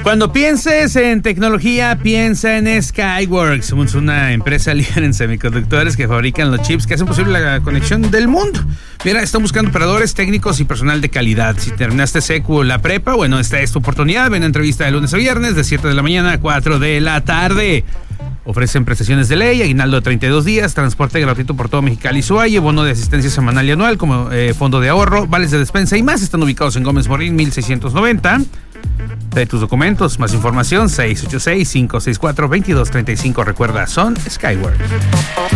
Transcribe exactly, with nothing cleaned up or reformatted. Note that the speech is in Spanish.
Cuando pienses en tecnología, piensa en Skyworks. Somos una empresa líder en semiconductores que fabrican los chips que hacen posible la conexión del mundo. Mira, están buscando operadores técnicos y personal de calidad. Si terminaste secu la prepa, bueno, esta es tu oportunidad. Ven a entrevista de lunes a viernes de siete de la mañana a cuatro de la tarde. Ofrecen prestaciones de ley, aguinaldo de treinta y dos días, transporte gratuito por todo Mexicali y su valle, bono de asistencia semanal y anual como eh, fondo de ahorro, vales de despensa y más. Están ubicados en Gómez Morín mil seiscientos noventa. Trae tus documentos, más información seis ocho seis, cinco seis cuatro, dos dos tres cinco. Recuerda, son Skyworks.